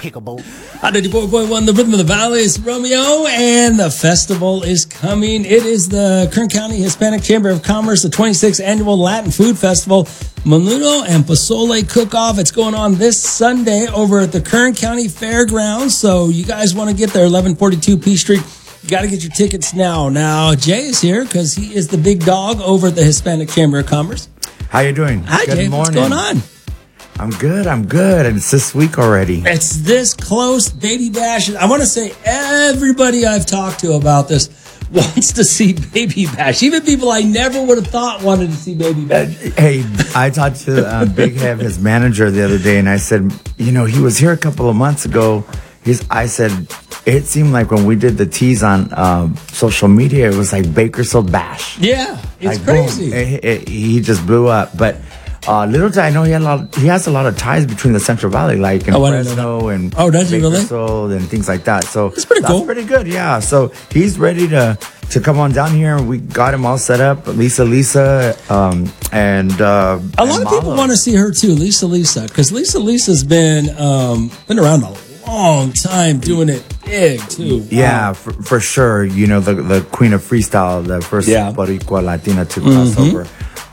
Kickable. On 94.1, the Rhythm of the Valley is Romeo, and the festival is coming. It is the Kern County Hispanic Chamber of Commerce, the 26th Annual Latin Food Festival, Menudo and Pozole Cook-Off. It's going on this Sunday over at the Kern County Fairgrounds, so you guys want to get there, 1142 P Street. You got to get your tickets now. Now, Jay is here because he is the big dog over at the Hispanic Chamber of Commerce. How you doing? Hi, Good Jay. morning. What's going on? I'm good. And it's this week already. It's this close. Baby Bash. I want to say everybody I've talked to about this wants to see Baby Bash. Even people I never would have thought wanted to see Baby Bash. Hey, I talked to Big Hev, his manager, the other day, and I said, he was here a couple of months ago. I said, it seemed like when we did the tease on social media, it was like Bakersfield Bash. Yeah, it's like, crazy. He just blew up. But little did I know he has a lot of ties between the Central Valley, like in Fresno and does he really? Bakersfield and things like that. So that's pretty cool. That's pretty good, yeah. So he's ready to come on down here. We got him all set up. Lisa, and a lot of people want to see her too, Lisa, because Lisa's been around a long time doing it big too. Yeah, for sure. The queen of freestyle, the first Boricua Latina to cross over.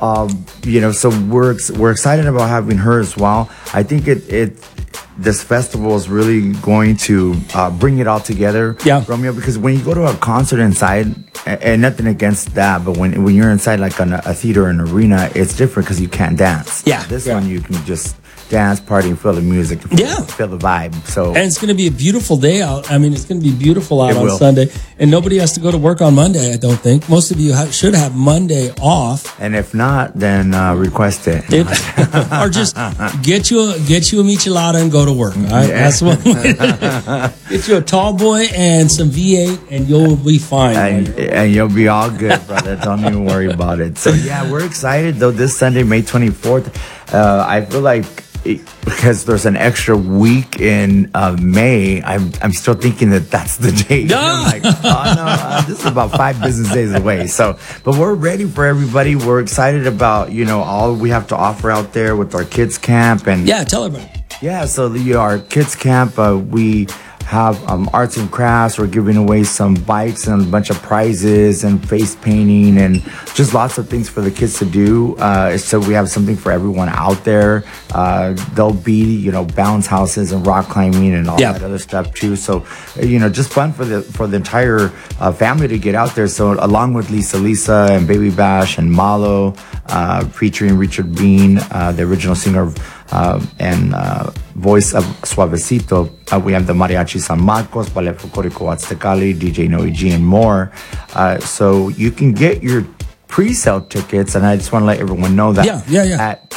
So we're excited about having her as well. I think this festival is really going to bring it all together, Romeo. Because when you go to a concert inside, and nothing against that, but when you're inside like a theater or an arena, it's different because you can't dance. Yeah, this one you can just dance, party, and feel the music, feel the vibe. So, and it's going to be a beautiful day out. I mean, it's going to be beautiful out on will. Sunday, and nobody has to go to work on Monday. I don't think most of you should have Monday off. And if not, then request it, or just get you a michelada and go to work. All right? That's one way. Get you a tall boy and some V8, and you'll be fine. And you'll be all good, brother. Don't even worry about it. So we're excited though. This Sunday, May 24th. I feel like, because there's an extra week in May, I'm still thinking that's the date. I'm like, this is about 5 business days away. So, but we're ready for everybody. We're excited about all we have to offer out there with our kids camp and tell everybody. So our kids camp, we have arts and crafts. We're giving away some bikes and a bunch of prizes and face painting and just lots of things for the kids to do. So we have something for everyone out there. There'll be bounce houses and rock climbing and all that other stuff too. So just fun for the entire family to get out there. So along with Lisa and Baby Bash and Malo, featuring Richard Bean, the original singer and voice of Suavecito. We have the Mariachi San Marcos, Ballet Folklorico Aztecali, DJ Noe G, and more. So you can get your pre-sale tickets, and I just want to let everyone know that at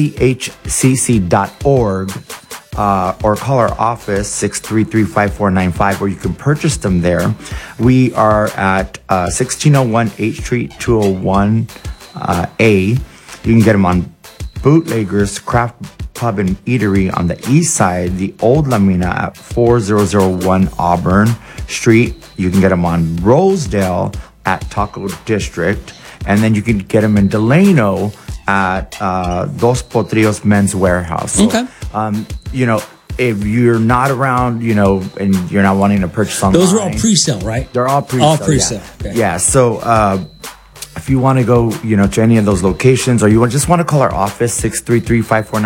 kchcc.org or call our office 633-5495, or you can purchase them there. We are at 1601 H Street 201 A. You can get them on Bootleggers Craft Pub and Eatery on the east side, the old La Mina at 4001 Auburn Street. You can get them on Rosedale at Taco District, and then you can get them in Delano at Dos Potrillos Men's Warehouse. So, if you're not around, and you're not wanting to purchase online, those are all pre-sale, right? They're all pre-sale. All pre-sale. Yeah. So if you want to go, to any of those locations, or you just want to call our office 633-5495.